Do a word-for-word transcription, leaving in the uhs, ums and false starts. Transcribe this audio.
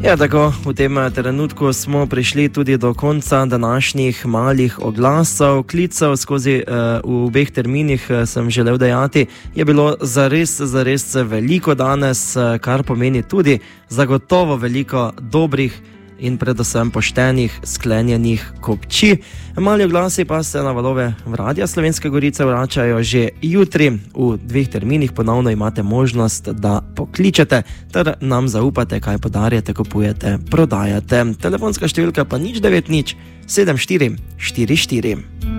Ja, tako v tem trenutku smo prišli tudi do konca današnjih malih oglasov, klicev skozi uh, v obeh terminih, uh, sem želel dejati, je bilo zares, zares veliko danes, uh, kar pomeni tudi zagotovo veliko dobrih in predvsem poštenih sklenjenih kopči. Mali oglasi pa se na valove Radia Slovenske Gorice vračajo že jutri. V dveh terminih ponovno imate možnost, da pokličete ter nam zaupate, kaj podarjate, kupujete, prodajate. Telefonska številka pa nič devet nič sedem štiri štiri štiri.